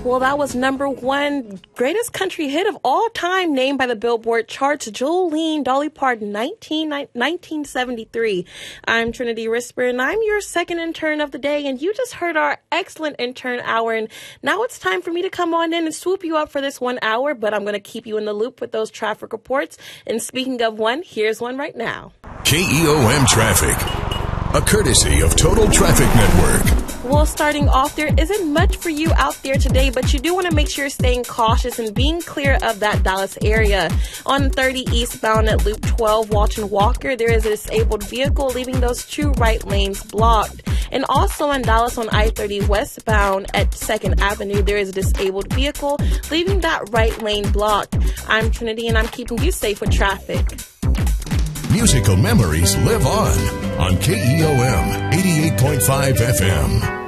Well, that was number one greatest country hit of all time, named by the Billboard charts, Jolene, Dolly Parton, 1973. I'm Trinity Risper, and I'm your second intern of the day, and you just heard our excellent intern hour, and now it's time for me to come on in and swoop you up for this 1 hour, but I'm going to keep you in the loop with those traffic reports, and speaking of one, here's one right now. KEOM Traffic, a courtesy of Total Traffic Network. Well, starting off, there isn't much for you out there today, but you do want to make sure you're staying cautious and being clear of that Dallas area. On 30 eastbound at Loop 12, Walton Walker, there is a disabled vehicle leaving those two right lanes blocked. And also in Dallas on I-30 westbound at 2nd Avenue, there is a disabled vehicle leaving that right lane blocked. I'm Trinity, and I'm keeping you safe with traffic. Musical memories live on KEOM 88.5 FM.